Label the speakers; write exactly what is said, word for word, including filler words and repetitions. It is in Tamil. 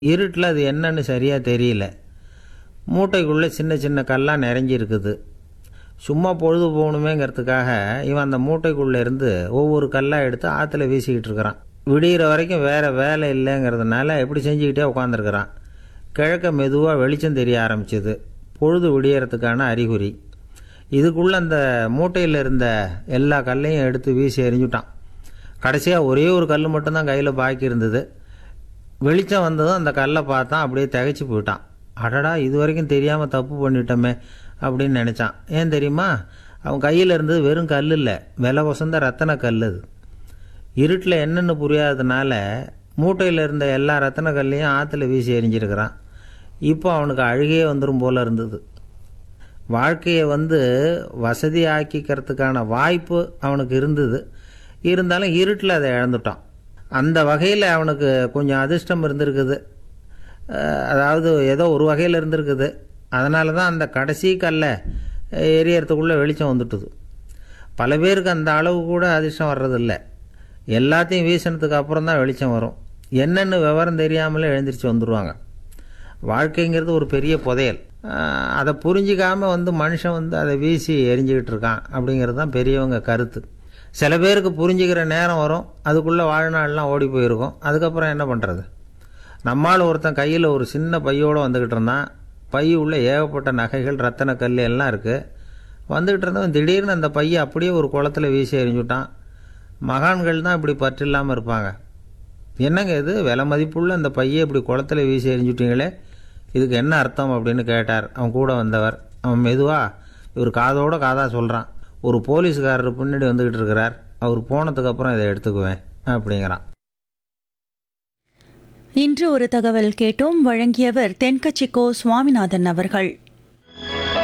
Speaker 1: இருட்டில் அது என்னன்னு சரியாக தெரியல. மூட்டைக்குள்ளே சின்ன சின்ன கல்லாக நிறைஞ்சி இருக்குது. சும்மா பொழுது போகணுமேங்கிறதுக்காக இவன் அந்த மூட்டைக்குள்ளே இருந்து ஒவ்வொரு கல்லாக எடுத்து ஆற்றுல வீசிக்கிட்டு இருக்கிறான். விடிகிற வரைக்கும் வேறு வேலை இல்லைங்கிறதுனால எப்படி செஞ்சுக்கிட்டே உட்காந்துருக்கிறான். கிழக்க மெதுவாக வெளிச்சம் தெரிய ஆரம்பிச்சிது. பொழுது விடியறதுக்கான அறிகுறி. இதுக்குள்ளே அந்த மூட்டையில் இருந்த எல்லா கல்லையும் எடுத்து வீசி எறிஞ்சுட்டான். கடைசியாக ஒரே ஒரு கல் மட்டும்தான் கையில் பாக்கி இருந்தது. வெளிச்சம் வந்ததும் அந்த கல்லை பார்த்தான். அப்படியே திகைச்சு போயிட்டான். அடடா, இது வரைக்கும் தெரியாமல் தப்பு பண்ணிட்டோமே அப்படின்னு நினச்சான். ஏன் தெரியுமா? அவன் கையில் இருந்தது வெறும் கல் இல்லை, விலை வசந்த ரத்தன கல். அது இருட்டில் என்னென்னு புரியாததுனால மூட்டையில் இருந்த எல்லா ரத்தன கல்லையும் ஆற்றுல வீசி எறிஞ்சிருக்கிறான். இப்போ அவனுக்கு அழுகையே வந்துடும் போல் இருந்தது. வாழ்க்கையை வந்து வசதி ஆக்கிக்கிறதுக்கான வாய்ப்பு அவனுக்கு இருந்தது. இருந்தாலும் இருட்டில் அதை இழந்துட்டான். அந்த வகையில் அவனுக்கு கொஞ்சம் அதிர்ஷ்டம் இருந்திருக்குது. அதாவது ஏதோ ஒரு வகையில் இருந்திருக்குது. அதனால தான் அந்த கடைசி கல்லை எரியறதுக்குள்ளே வெளிச்சம் வந்துட்டுது. பல பேருக்கு அந்த அளவு கூட அதிர்ஷ்டம் வர்றதில்லை. எல்லாத்தையும் வீசினதுக்கு அப்புறம் தான் வெளிச்சம் வரும். என்னென்னு விவரம் தெரியாமலே எழுந்திரிச்சு வந்துடுவாங்க. வாழ்க்கைங்கிறது ஒரு பெரிய புதையல். அதை புரிஞ்சிக்காமல் வந்து மனுஷன் வந்து அதை வீசி எரிஞ்சிக்கிட்டு இருக்கான் அப்படிங்கிறது தான் பெரியவங்க கருத்து. சில பேருக்கு புரிஞ்சிக்கிற நேரம் வரும், அதுக்குள்ளே வாழ்நாள்லாம் ஓடி போயிருக்கும். அதுக்கப்புறம் என்ன பண்ணுறது? நம்மால் ஒருத்தன் கையில் ஒரு சின்ன பையோடு வந்துக்கிட்டு இருந்தான். பை உள்ள ஏகப்பட்ட நகைகள், ரத்தன கல் எல்லாம் இருக்குது. வந்துக்கிட்டு இருந்தவன் திடீர்னு அந்த பையை அப்படியே ஒரு குளத்தில் வீசி எறிஞ்சுட்டான். மகான்கள் தான் இப்படி பற்று இல்லாமல் இருப்பாங்க. என்னங்க இது, விலை மதிப்புள்ள அந்த பையை இப்படி குளத்தில் வீசி எறிஞ்சுட்டீங்களே, இதுக்கு என்ன அர்த்தம் அப்படின்னு கேட்டார் அவன் கூட வந்தவர். அவன் மெதுவாக இவர் காதோட காதாக சொல்கிறான். ஒரு போலீஸ்காரர் பின்னாடி வந்துக்கிட்டு இருக்கிறார், அவர் போனதுக்கப்புறம் இதை எடுத்துக்குவேன் அப்படிங்கிறான்.
Speaker 2: இன்று ஒரு தகவல் கேட்டோம். வழங்கியவர் தென்கட்சி கோ சுவாமிநாதன் அவர்கள்.